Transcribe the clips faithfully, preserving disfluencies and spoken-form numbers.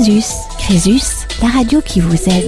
Crésus. Crésus, la radio qui vous aide.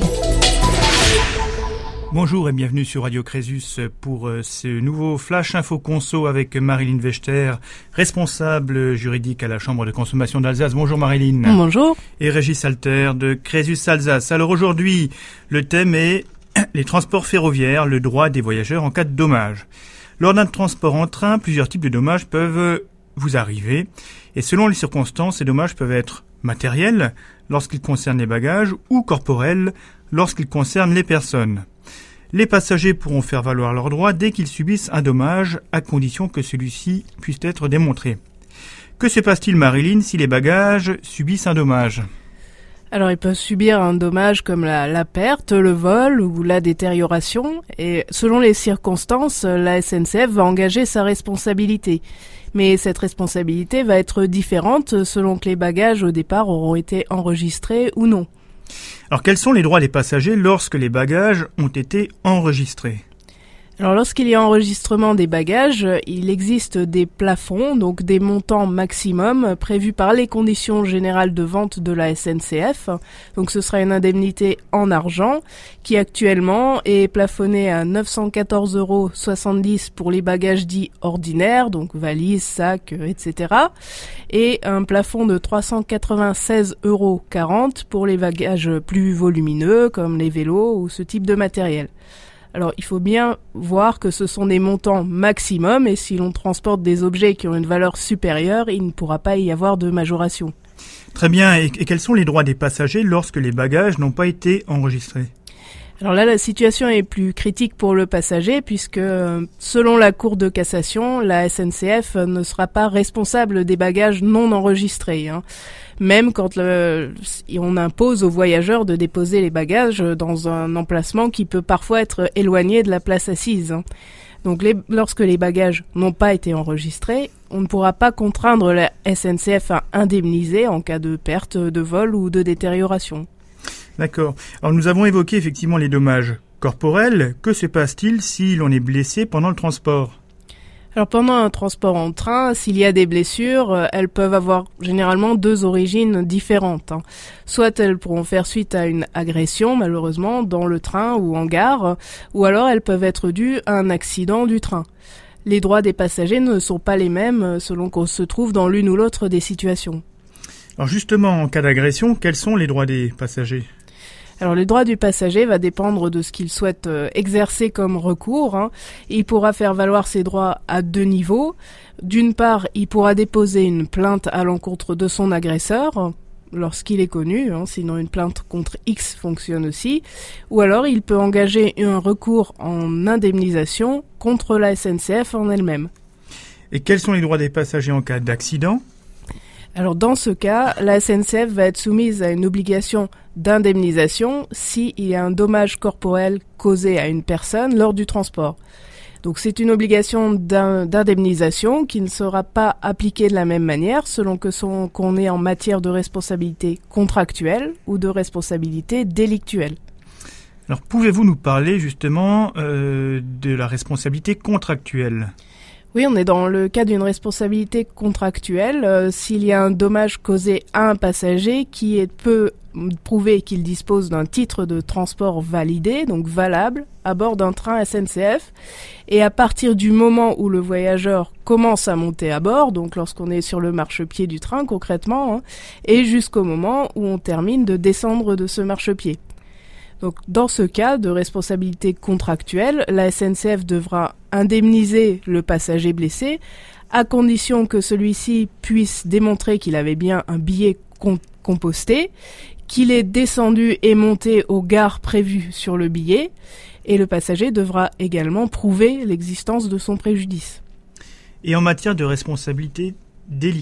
Bonjour et bienvenue sur Radio Crésus pour ce nouveau Flash Info Conso avec Marilyn Vechter, responsable juridique à la Chambre de consommation d'Alsace. Bonjour Marilyn. Bonjour. Et Régis Alter de Crésus Alsace. Alors aujourd'hui, le thème est les transports ferroviaires, le droit des voyageurs en cas de dommage. Lors d'un transport en train, plusieurs types de dommages peuvent vous arriver. Et selon les circonstances, ces dommages peuvent être matériels lorsqu'ils concernent les bagages ou corporels lorsqu'ils concernent les personnes. Les passagers pourront faire valoir leurs droits dès qu'ils subissent un dommage, à condition que celui-ci puisse être démontré. Que se passe-t-il, Marilyn, si les bagages subissent un dommage ? Alors, ils peuvent subir un dommage comme la, la perte, le vol ou la détérioration. Et selon les circonstances, la S N C F va engager sa responsabilité. Mais cette responsabilité va être différente selon que les bagages au départ auront été enregistrés ou non. Alors, quels sont les droits des passagers lorsque les bagages ont été enregistrés ? Alors, lorsqu'il y a enregistrement des bagages, il existe des plafonds, donc des montants maximum prévus par les conditions générales de vente de la S N C F. Donc, ce sera une indemnité en argent qui actuellement est plafonnée à neuf cent quatorze euros soixante-dix pour les bagages dits ordinaires, donc valises, sacs, et cetera. Et un plafond de trois cent quatre-vingt-seize euros quarante pour les bagages plus volumineux comme les vélos ou ce type de matériel. Alors, il faut bien voir que ce sont des montants maximum et si l'on transporte des objets qui ont une valeur supérieure, il ne pourra pas y avoir de majoration. Très bien. Et, et quels sont les droits des passagers lorsque les bagages n'ont pas été enregistrés ? Alors là, la situation est plus critique pour le passager puisque, selon la Cour de cassation, la S N C F ne sera pas responsable des bagages non enregistrés, hein. Même quand le, on impose aux voyageurs de déposer les bagages dans un emplacement qui peut parfois être éloigné de la place assise, hein. Donc les, lorsque les bagages n'ont pas été enregistrés, on ne pourra pas contraindre la S N C F à indemniser en cas de perte, de vol ou de détérioration. D'accord. Alors nous avons évoqué effectivement les dommages corporels. Que se passe-t-il si l'on est blessé pendant le transport ? Alors pendant un transport en train, s'il y a des blessures, euh, elles peuvent avoir généralement deux origines différentes, hein. Soit elles pourront faire suite à une agression, malheureusement, dans le train ou en gare, ou alors elles peuvent être dues à un accident du train. Les droits des passagers ne sont pas les mêmes selon qu'on se trouve dans l'une ou l'autre des situations. Alors justement, en cas d'agression, quels sont les droits des passagers ? Alors, le droit du passager va dépendre de ce qu'il souhaite euh, exercer comme recours, hein. Il pourra faire valoir ses droits à deux niveaux. D'une part, il pourra déposer une plainte à l'encontre de son agresseur, lorsqu'il est connu, hein, sinon une plainte contre X fonctionne aussi. Ou alors, il peut engager un recours en indemnisation contre la S N C F en elle-même. Et quels sont les droits des passagers en cas d'accident ? Alors dans ce cas, la S N C F va être soumise à une obligation d'indemnisation s'il y a un dommage corporel causé à une personne lors du transport. Donc c'est une obligation d'un, d'indemnisation qui ne sera pas appliquée de la même manière selon que son, qu'on est en matière de responsabilité contractuelle ou de responsabilité délictuelle. Alors pouvez-vous nous parler justement euh, de la responsabilité contractuelle ? Oui, on est dans le cas d'une responsabilité contractuelle. Euh, s'il y a un dommage causé à un passager qui est, peut prouver qu'il dispose d'un titre de transport validé, donc valable, à bord d'un train S N C F, et à partir du moment où le voyageur commence à monter à bord, donc lorsqu'on est sur le marchepied du train concrètement, hein, et jusqu'au moment où on termine de descendre de ce marchepied. Donc, dans ce cas de responsabilité contractuelle, la S N C F devra indemniser le passager blessé à condition que celui-ci puisse démontrer qu'il avait bien un billet com- composté, qu'il est descendu et monté aux gares prévues sur le billet, et le passager devra également prouver l'existence de son préjudice. Et en matière de responsabilité délictuelle ?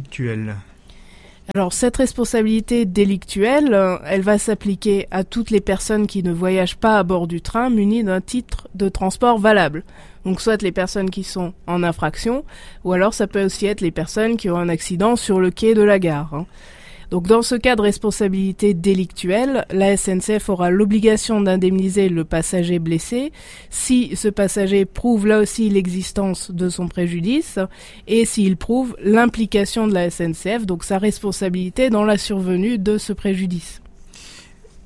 Alors, cette responsabilité délictuelle, euh, elle va s'appliquer à toutes les personnes qui ne voyagent pas à bord du train munies d'un titre de transport valable. Donc, soit les personnes qui sont en infraction, ou alors ça peut aussi être les personnes qui ont un accident sur le quai de la gare, hein. Donc dans ce cas de responsabilité délictuelle, la S N C F aura l'obligation d'indemniser le passager blessé si ce passager prouve là aussi l'existence de son préjudice et s'il prouve l'implication de la S N C F, donc sa responsabilité dans la survenue de ce préjudice.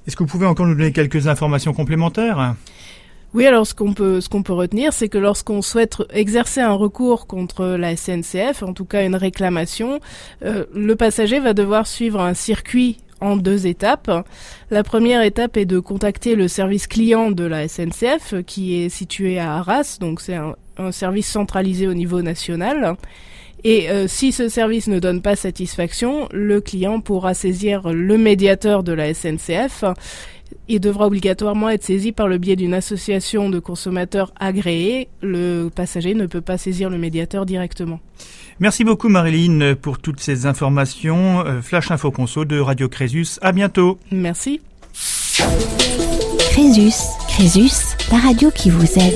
Est-ce que vous pouvez encore nous donner quelques informations complémentaires ? Oui, alors ce qu'on peut ce qu'on peut retenir, c'est que lorsqu'on souhaite exercer un recours contre la S N C F, en tout cas une réclamation, euh, le passager va devoir suivre un circuit en deux étapes. La première étape est de contacter le service client de la S N C F, qui est situé à Arras, donc c'est un, un service centralisé au niveau national. Et euh, si ce service ne donne pas satisfaction, le client pourra saisir le médiateur de la S N C F. Il devra obligatoirement être saisi par le biais d'une association de consommateurs agréée. Le passager ne peut pas saisir le médiateur directement. Merci beaucoup Marilyn pour toutes ces informations. Flash Info Conso de Radio Crésus. À bientôt. Merci. Crésus, Crésus, la radio qui vous aide.